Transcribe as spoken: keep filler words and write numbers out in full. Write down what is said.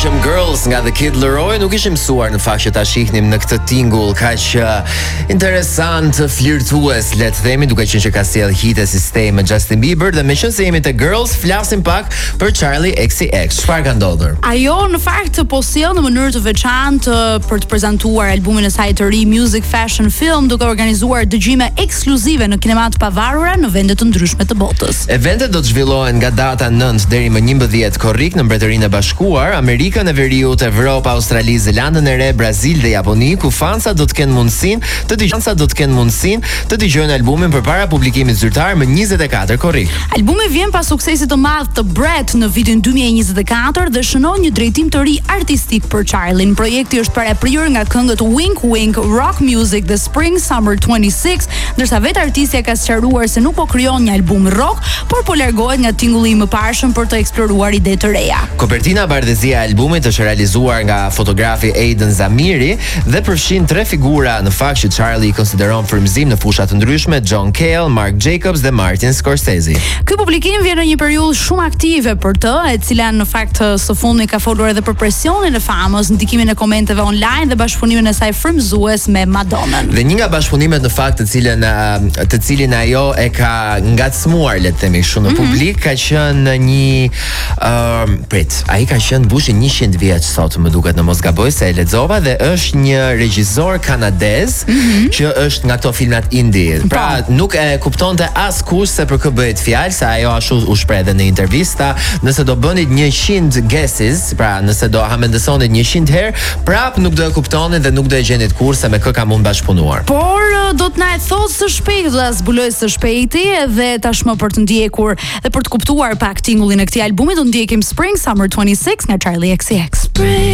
ishim Girls nga The Kid Laroi, nuk ishim mësuar në fakt që ta shihnim në këtë tingull kaq interesant, flirtues, le të themi, duke qenë që ka sjell hite si Stay me Justin Bieber, dhe meqense jemi te Girls, flasim pak për Charli X C X. Çfarë ka ndodhur? Ajo në fakt po sjell në mënyrë të veçantë për të prezantuar albumin e saj të ri Music Fashion Film, duke organizuar dëgjime ekskluzive në kinemat pavarura në vende të ndryshme të botës. Eventet do të zhvillohen nga data nëntë deri më njëmbëdhjetë korrik në Mbretërinë e Bashkuar, Amerikën e Veriut, Evropë, Australi, Zelandën e Re, Brazil dhe Japoni, ku fansa do të kenë mundësinë të dëgjojnë do të kenë mundësinë të dëgjojnë albumin përpara publikimit zyrtar më njëzet e katër korrik. Albumi vjen pas suksesit të madh të Brett në vitin dy mijë e njëzet e katër dhe shënon një drejtim të ri artistik për Charlin. Projekti është paraprirur nga këngët Wink Wink, Rock Music dhe Spring Summer twenty-six, ndërsa vetë artistja ka sqaruar se nuk po krijon një album rock, por po largohet nga tingulli i mëparshëm për të eksploruar ide të reja. Kopertina bardhëzia e albumit është realizuar nga fotografi Aiden Zamiri dhe përfshin tre figura në fakt që Charli i konsideron frymëzim në fusha të ndryshme: John Cale, Mark Jacobs dhe Martin Scorsese. Ky publikim vjen në një periudhë shumë aktive për të, e cila në fakt së fundmi ka folur edhe për presionin e famës, ndikimin e komenteve online dhe bashkëpunimin e saj frymëzues me Madonnën. Dhe një nga bashkëpunimet në fakt të cilën të cilin ajo e ka ngacmuar, le të themi kështu, në publik, ka qenë një uh, prit, ai ka qenë bushi njëqind vjeç sot, më duket, në mos gaboj se e lexova, dhe është një regjisor kanadez mm -hmm. që është nga këto filmat indie. Pra nuk e kuptonte askush se për kë bëhet fjalë, se ajo ashtu u shpreh edhe në intervista, nëse do bënit njëqind guesses, pra nëse do hamendësonit njëqind herë, prap nuk do e kuptonit dhe nuk do e gjenit kur se me kë ka mund bashkëpunuar. Por do të na e thotë së shpejti, do ta zbuloj së shpejti, dhe tashmë për të ndjekur dhe për të kuptuar pak tingullin e këtij albumi, do ndjekim Spring Summer twenty-six nga Charli X C X.